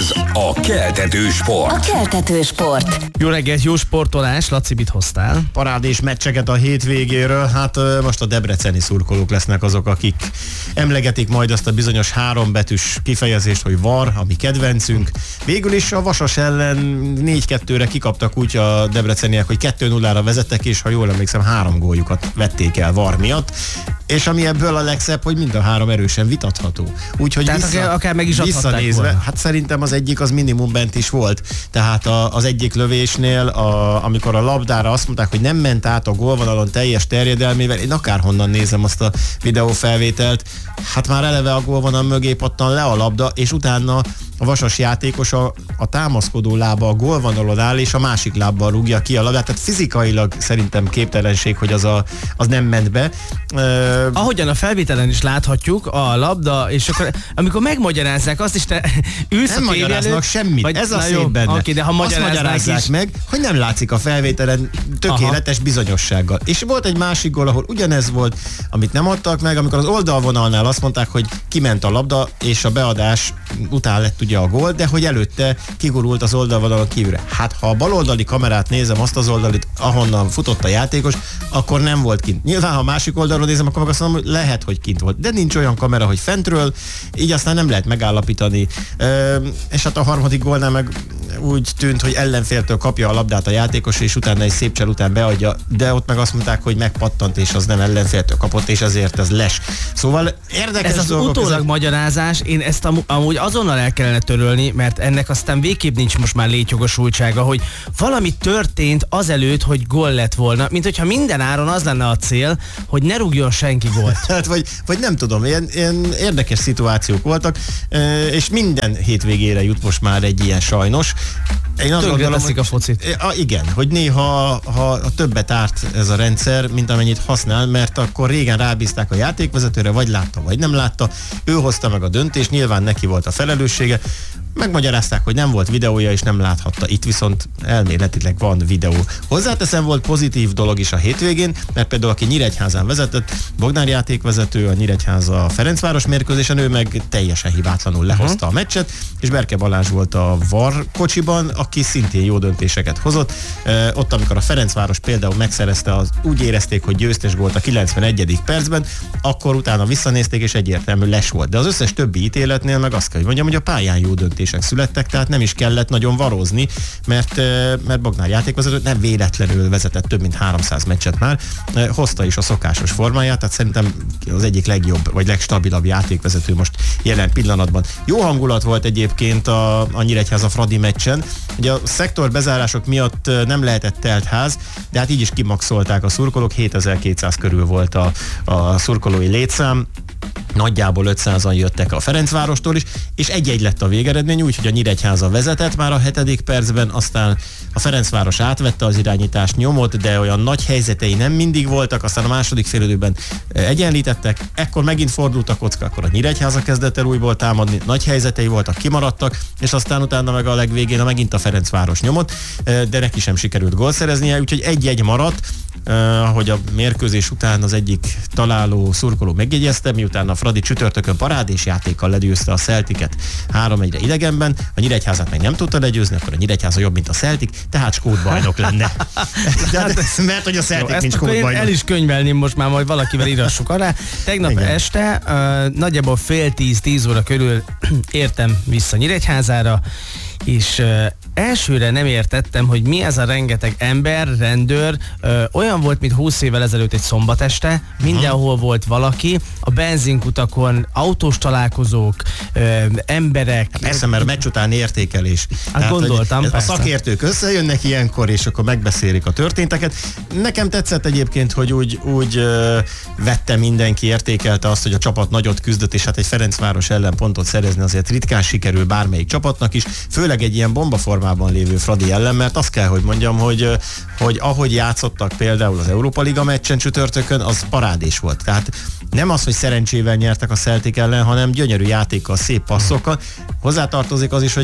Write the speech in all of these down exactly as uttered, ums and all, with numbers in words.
Ez a Keltető Sport. A Keltető Sport. Jó reggelt, jó sportolás, Laci, mit hoztál? Parádés meccseket a hétvégéről. Hát most a debreceni szurkolók lesznek azok, akik emlegetik majd azt a bizonyos hárombetűs kifejezést, hogy var, ami kedvencünk. Végül is a Vasas ellen négy kettőre kikaptak úgy a debreceniek, hogy kettő nullára vezettek, és ha jól emlékszem, három góljukat vették el var miatt. És ami ebből a legszebb, hogy mind a három erősen vitatható. Úgyhogy Tehát vissza, akár, akár meg is visszanézve, volna. hát szerintem az egyik az minimum bent is volt. Tehát a, az egyik lövésnél, a, amikor a labdára azt mondták, hogy nem ment át a gólvonalon teljes terjedelmével, én akárhonnan nézem azt a videófelvételt, hát már eleve a gólvonal mögé pattan le a labda, és utána a Vasas játékos a, a támaszkodó lába a gólvonalon áll, és a másik lábbal rúgja ki a labdát. Tehát fizikailag szerintem képtelenség, hogy az, a, az nem ment be. Uh, Ahogyan a felvételen is láthatjuk, a labda, és akkor amikor megmagyarázzák azt is, te ülsz nem a tévé magyaráznak előtt, semmit, vagy, ez a na szép jó, benne. Okay, de ha azt magyarázzák is, meg, hogy nem látszik a felvételen tökéletes Aha. bizonyossággal. És volt egy másik gól, ahol ugyanez volt, amit nem adtak meg, amikor az oldalvonalnál azt mondták, hogy kiment a labda, és a beadás után lett ugye a gól, de hogy előtte kigurult az oldalvonalon kívülre. Hát ha a baloldali kamerát nézem, azt az oldalit, ahonnan futott a játékos, akkor nem volt kint. Nyilván, ha a másik oldalról nézem, akkor azt mondom, hogy lehet, hogy kint volt. De nincs olyan kamera, hogy fentről, így aztán nem lehet megállapítani. Ö, és hát a harmadik gólnál meg úgy tűnt, hogy ellenféltől kapja a labdát a játékos, és utána egy szép csel után beadja, de ott meg azt mondták, hogy megpattant, és az nem ellenféltől kapott, és ezért ez les. Szóval érdekes ez az dolgok, utólag ezek... magyarázás, én ezt am- amúgy azonnal el kellene törölni, mert ennek aztán végképp nincs most már létjogosultsága, hogy valami történt azelőtt, hogy gól lett volna, mint hogyha minden áron az lenne a cél, hogy ne rúgjon senki gólt. Hát, vagy, vagy nem tudom, ilyen, ilyen érdekes szituációk voltak, és minden hétvégére jut most már egy ilyen sajnos. Én azt Tönkre gondolom, teszik a focit. A, igen, hogy néha ha a többet árt ez a rendszer, mint amennyit használ, mert akkor régen rábízták a játékvezetőre, vagy látta, vagy nem látta. Ő hozta meg a döntést, nyilván neki volt a felelőssége. Megmagyarázták, hogy nem volt videója, és nem láthatta. Itt viszont elméletileg van videó. Hozzáteszem, volt pozitív dolog is a hétvégén, mert például aki Nyíregyházán vezetett, Bognár játékvezető, a Nyíregyháza Ferencváros mérkőzésen, ő meg teljesen hibátlanul lehozta uh-huh. a meccset, és Berke Balázs volt a var kocsiban, aki szintén jó döntéseket hozott. E, ott, amikor a Ferencváros például megszerezte, az, úgy érezték, hogy győztes volt a kilencvenegyedik percben, akkor utána visszanézték, és egyértelmű les volt. De az összes többi ítéletnél meg azt kell, hogy mondjam, hogy a pályán jó döntések születtek, tehát nem is kellett nagyon varozni, mert, mert Bognár játékvezető nem véletlenül vezetett több mint háromszáz meccset már, hozta is a szokásos formáját, tehát szerintem az egyik legjobb, vagy legstabilabb játékvezető most jelen pillanatban. Jó hangulat volt egyébként a, a Nyíregyháza Fradi meccsen, ugye a szektor bezárások miatt nem lehetett telt ház, de hát így is kimaxolták a szurkolók, hétezer-kétszáz körül volt a, a szurkolói létszám, nagyjából ötszázan jöttek a Ferencvárostól is, és egy-egy lett a végeredmény, úgyhogy a Nyíregyháza vezetett már a hetedik percben, aztán a Ferencváros átvette az irányítást, nyomott, de olyan nagy helyzetei nem mindig voltak, aztán a második félidőben egyenlítettek, ekkor megint fordult a kocka, akkor a Nyíregyháza kezdett el újból támadni, nagy helyzetei voltak, kimaradtak, és aztán utána meg a legvégén a megint a Ferencváros nyomott, de neki sem sikerült gólt szereznie, úgyhogy egy-egy maradt, Uh, ahogy a mérkőzés után az egyik találó szurkoló megjegyezte, miután a Fradi csütörtökön parádés játékkal legyőzte a Celticet három egyre idegenben, a Nyíregyházát meg nem tudta legyőzni, akkor a Nyíregyháza jobb, mint a Celtic, tehát skót bajnok lenne. De, de, mert hogy a Celtic jó, nincs skót bajnok. El is könyvelném most már, majd valakivel írassuk alá. Tegnap Igen. este uh, nagyjából fél tíz, tíz óra körül értem vissza Nyíregyházára, és uh, elsőre nem értettem, hogy mi ez a rengeteg ember, rendőr, ö, olyan volt, mint húsz évvel ezelőtt egy szombat este, mindenhol volt valaki, a benzinkutakon autós találkozók, ö, emberek. Hát persze, mert meccs után értékelés. Hát Tehát, gondoltam, A szakértők összejönnek ilyenkor, és akkor megbeszélik a történteket. Nekem tetszett egyébként, hogy úgy, úgy ö, vette mindenki, értékelte azt, hogy a csapat nagyot küzdött, és hát egy Ferencváros ellen pontot szerezni azért ritkán sikerül bármelyik csapatnak is, főleg egy ilyen bombaformában lévő Fradi ellen, mert azt kell, hogy mondjam, hogy, hogy ahogy játszottak például az Európa Liga meccsen csütörtökön, az parádés volt. Tehát nem az, hogy szerencsével nyertek a Celtic ellen, hanem gyönyörű játékkal, szép passzokkal. Hozzátartozik az is, hogy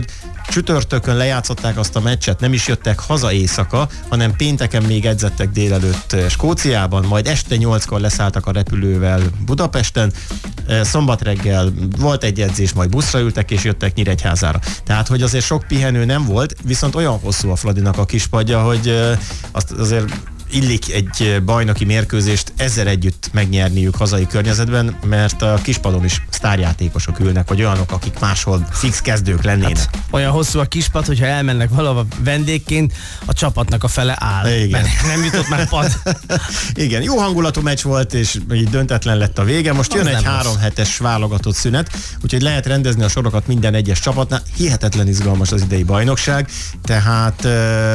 Csütörtökön lejátszották azt a meccset, nem is jöttek haza éjszaka, hanem pénteken még edzettek délelőtt Skóciában, majd este nyolckor leszálltak a repülővel Budapesten, szombat reggel volt egy edzés, majd buszra ültek és jöttek Nyíregyházára. Tehát, hogy azért sok pihenő nem volt, viszont olyan hosszú a Fradinak a kispadja, hogy azt azért illik egy bajnoki mérkőzést ezzel együtt megnyerniük hazai környezetben, mert a kispadon is sztárjátékosok ülnek, vagy olyanok, akik máshol fix kezdők lennének. Hát, olyan hosszú a kispad, hogyha elmennek valahova vendégként, a csapatnak a fele áll. Igen. Nem jutott már pad. Igen, jó hangulatú meccs volt, és így döntetlen lett a vége. Most jön az egy három hetes válogatott szünet, úgyhogy lehet rendezni a sorokat minden egyes csapatnál. Hihetetlen izgalmas az idei bajnokság, tehát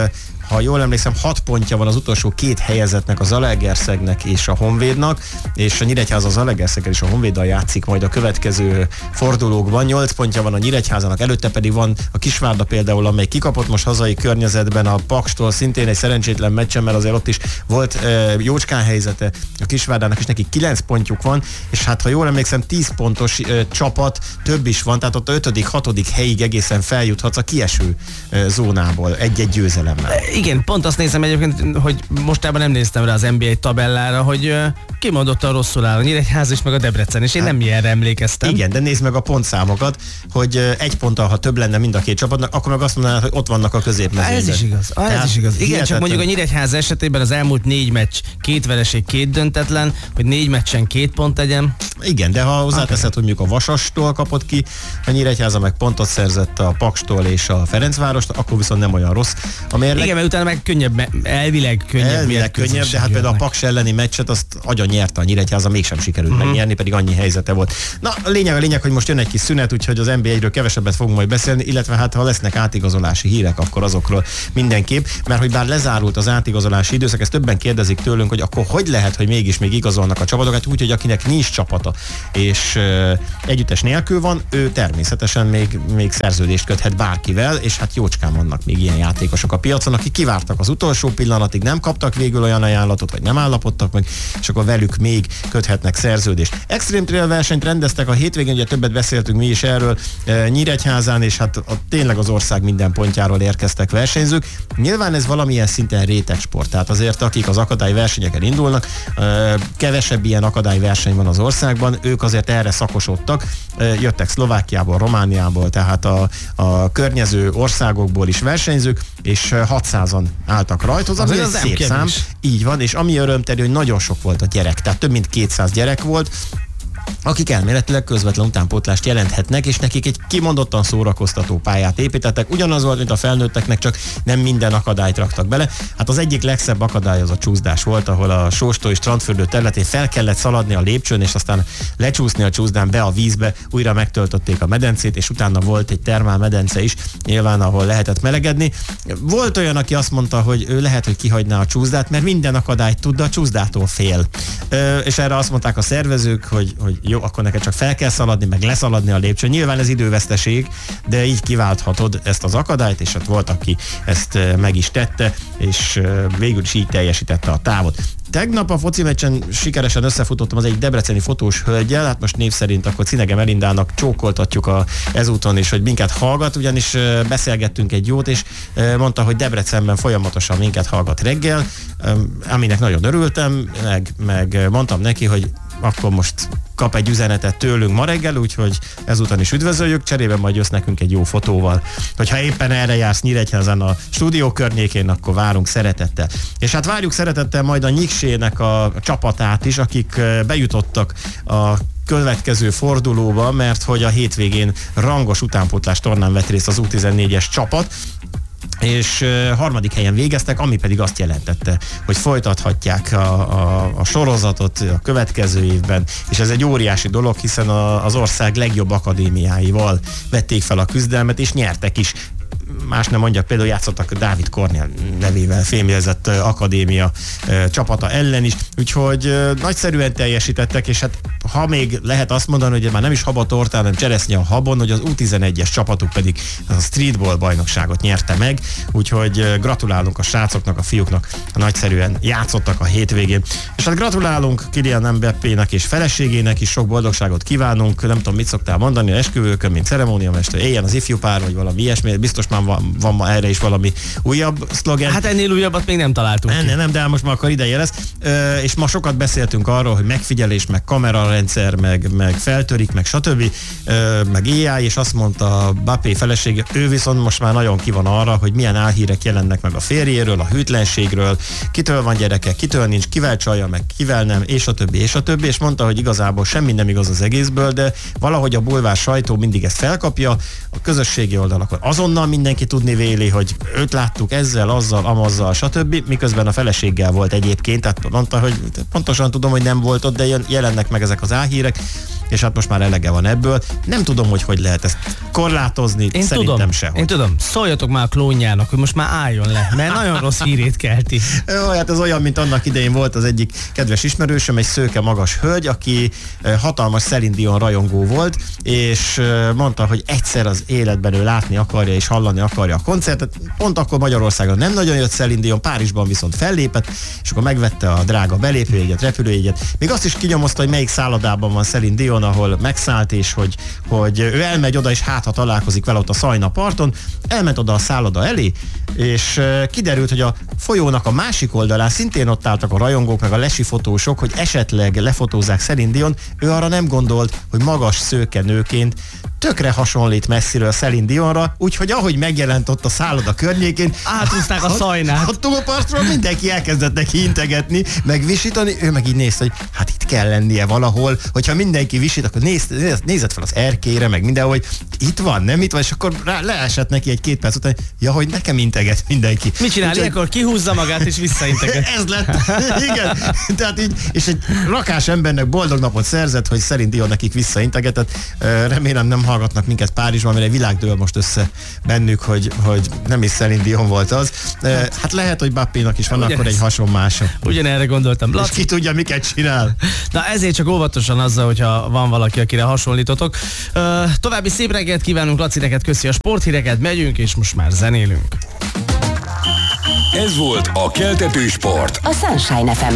ha jól emlékszem, hat pontja van az utolsó két helyezetnek, a Zalaegerszegnek és a Honvédnak, és a Nyíregyháza az Zalaegerszeggel és a Honvéddal játszik majd a következő fordulókban. nyolc pontja van a Nyíregyházának, előtte pedig van a Kisvárda például, amely kikapott most hazai környezetben a Pakstól, szintén egy szerencsétlen meccsen, mert azért ott is volt e, jócskán helyzete a Kisvárdának, és neki kilenc pontjuk van, és hát ha jól emlékszem, tíz pontos e, csapat, több is van, tehát ott a ötödik, hatodik helyig egészen feljuthatsz a kieső e, zónából egy-egy győzelemmel. Igen, pont azt nézem egyébként, hogy mostában nem néztem rá az en bé á tabellára, hogy uh, kimondottan rosszul áll a Nyíregyháza és meg a Debrecen, és én nem ilyenre emlékeztem. Igen, de nézd meg a pontszámokat, hogy uh, egy ponttal, ha több lenne mind a két csapatnak, akkor meg azt mondanád, hogy ott vannak a középmezőnyben. Ez is igaz, ah, ez is igaz. Igen, hihetetlen. Csak mondjuk a Nyíregyháza esetében az elmúlt négy meccs, két vereség, két döntetlen, hogy négy meccsen két pont tegyen. Igen, de ha hozzáteszed, hogy mondjuk a Vasastól kapott ki, a Nyíregyháza meg pontot szerzett a Pakstól és a Ferencvárostól, akkor viszont nem olyan rossz. A mérleg... Igen, mert utána meg könnyebb, elvileg könnyebb. Elvileg könnyebb, de hát például a Paks elleni meccset azt agyon nyerte a Nyíregyháza, mégsem sikerült uh-huh. megnyerni, pedig annyi helyzete volt. Na, a lényeg a lényeg, hogy most jön egy kis szünet, úgyhogy az en bé egyről kevesebbet fogunk majd beszélni, illetve hát ha lesznek átigazolási hírek, akkor azokról mindenképp, mert hogy bár lezárult az átigazolási időszak, ezt többen kérdezik tőlünk, hogy akkor hogy lehet, hogy mégis még igazolnak a csapatok, hát úgy, hogy akinek nincs csapata és uh, együttes nélkül van, ő természetesen még, még szerződést köthet bárkivel, és hát jócskán vannak még ilyen játékosok a piacon, akik kivártak az utolsó pillanatig, nem kaptak végül olyan ajánlatot, vagy nem állapodtak meg, és akkor velük még köthetnek szerződést. Extreme Trail versenyt rendeztek a hétvégén, ugye többet beszéltünk mi is erről, e, Nyíregyházán, és hát a, tényleg az ország minden pontjáról érkeztek versenyzők. Nyilván ez valamilyen szinten rétegsport, tehát azért akik az akadályversenyeken indulnak, e, kevesebb ilyen akadályverseny van az országban, ők azért erre szakosodtak, e, jöttek Szlovákiából, Romániából, tehát a, a környező országokból is versenyzők, és hatszázan álltak rajta, az egy szép szám. Így van, és ami örömteli, hogy nagyon sok volt a gyerek, tehát több mint kétszáz gyerek volt, akik elméletileg közvetlen utánpótlást jelenthetnek, és nekik egy kimondottan szórakoztató pályát építettek. Ugyanaz volt, mint a felnőtteknek, csak nem minden akadályt raktak bele. Hát az egyik legszebb akadály az a csúszdás volt, ahol a Sóstói strandfürdő területén fel kellett szaladni a lépcsőn, és aztán lecsúszni a csúszdán be a vízbe, újra megtöltötték a medencét, és utána volt egy termálmedence is, nyilván ahol lehetett melegedni. Volt olyan, aki azt mondta, hogy ő lehet, hogy kihagyná a csúszdát, mert minden akadályt tud, de a csúszdától fél. Ö, és erre azt mondták a szervezők, hogy, hogy jó, akkor neked csak fel kell szaladni, meg leszaladni a lépcsőn. Nyilván ez időveszteség, de így kiválthatod ezt az akadályt, és ott volt, aki ezt meg is tette, és végül is így teljesítette a távot. Tegnap a foci meccsen sikeresen összefutottam az egyik debreceni fotós hölgyel, hát most név szerint akkor Cinege Melindának csókoltatjuk a, ezúton is, hogy minket hallgat, ugyanis beszélgettünk egy jót, és mondta, hogy Debrecenben folyamatosan minket hallgat reggel, aminek nagyon örültem, meg, meg mondtam neki, hogy akkor most kap egy üzenetet tőlünk ma reggel, úgyhogy ezúton is üdvözöljük, cserében majd jössz nekünk egy jó fotóval. Hogyha éppen erre jársz Nyíregyházán a stúdió környékén, akkor várunk szeretettel. És hát várjuk szeretettel majd a Nyiksének a csapatát is, akik bejutottak a következő fordulóba, mert hogy a hétvégén rangos utánpótlás tornán vett részt az U tizennégyes csapat, és uh, harmadik helyen végeztek, ami pedig azt jelentette, hogy folytathatják a, a, a sorozatot a következő évben, és ez egy óriási dolog, hiszen a, az ország legjobb akadémiáival vették fel a küzdelmet, és nyertek is. más nem mondjak, például játszottak Dávid Kornél nevével fémjelzett akadémia csapata ellen is, úgyhogy nagyszerűen teljesítettek, és hát ha még lehet azt mondani, hogy már nem is habatortán, hanem cseresznye a habon, hogy az U tizenegyes csapatuk pedig a streetball bajnokságot nyerte meg, úgyhogy gratulálunk a srácoknak, a fiúknak, nagyszerűen játszottak a hétvégén. És hát gratulálunk Kylian Mbappének és feleségének is, sok boldogságot kívánunk, nem tudom, mit szoktál mondani, esküvőkön, mint ceremóniamester, éljen az ifjú pár, vagy valami ilyesmi, biztos már van, van ma erre is valami újabb szlogen. Hát ennél újabbat még nem találtunk. Ennél nem, de most már akkor ideje lesz. Ö, és ma sokat beszéltünk arról, hogy megfigyelés, meg kamerarendszer, meg, meg feltörik, meg stb. Ö, meg á i, és azt mondta Mbappé felesége, ő viszont most már nagyon ki van arra, hogy milyen álhírek jelennek meg a férjéről, a hűtlenségről, kitől van gyereke, kitől nincs, kivel csalja, meg kivel nem, és a többi, és a többi, és mondta, hogy igazából semmi nem igaz az egészből, de valahogy a bulvár sajtó mindig ezt felkapja, a közösségi oldalakon azonnal mindenki tudni véli, hogy őt láttuk ezzel, azzal, amazzal, stb. Miközben a feleséggel volt egyébként, tehát mondta, hogy pontosan tudom, hogy nem volt ott, de jelennek meg ezek az álhírek, és hát most már elege van ebből. Nem tudom, hogy hogy lehet ezt korlátozni, én szerintem tudom, sehogy. Én tudom, szóljatok már a klónjának, hogy most már álljon le, mert nagyon rossz hírét kelti. Jó, hát ez olyan, mint annak idején volt az egyik kedves ismerősöm, egy szőke magas hölgy, aki hatalmas Celine Dion rajongó volt, és mondta, hogy egyszer az életben ő látni akarja és hallani akarja a koncertet. Pont akkor Magyarországon nem nagyon jött Celine Dion, Párizsban viszont fellépett, és akkor megvette a drága belépőjegyet, repülőjegyet. Még azt is kinyomozta, hogy melyik szállodában van Celine Dion, ahol megszállt, és hogy, hogy ő elmegy oda, és hát ha találkozik vele ott a Szajna parton, elment oda a szálloda elé, és kiderült, hogy a folyónak a másik oldalán szintén ott álltak a rajongók, meg a lesi fotósok, hogy esetleg lefotózzák Celine Dion. Ő arra nem gondolt, hogy magas szőke nőként tökre hasonlít messziről Celine Dionra, úgyhogy ahogy megjelent ott a szálloda környékén, áthúzták a Szajnát. A túlpartról mindenki elkezdett neki integetni, meg visítani, ő meg így nézte, hogy hát itt kell lennie valahol, hogyha mindenki visít, akkor néz, néz, nézett fel az erkére, meg mindenhol, hogy itt van, nem itt van, és akkor rá, leesett neki egy két perc után, ja, hogy nekem integet mindenki. Mit csinál? Úgyhogy... Ilyenkor kihúzza magát és visszainteget. Ez lett, igen. Tehát így, és egy rakás embernek boldog napot szerzett, hogy Celine Dion nekik visszaintegetett. Remélem nem hallgatnak minket Párizsban, mert egy világ dől most össze bennük, hogy, hogy nem is Celine Dion volt az. Hát lehet, hogy Mbappénak is van ugyanez, akkor egy hasonmása. Ugyanerre gondoltam. Laci. És ki tudja, miket csinál. Na ezért csak óvatosan azzal, hogyha van valaki, akire hasonlítotok. Uh, további szép reggelt kívánunk, Laci, neked köszi a sporthíreket, megyünk, és most már zenélünk. Ez volt a Keltető Sport. A Sunshine ef em